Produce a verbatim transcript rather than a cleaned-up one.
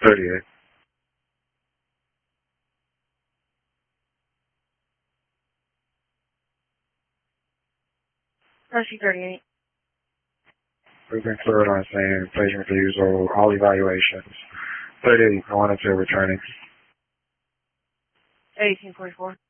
thirty-eight. Mercy thirty-eight. We've been cleared on scene, placing refusal, all evaluations. thirty-eight, I wanted to returning. eighteen forty-four.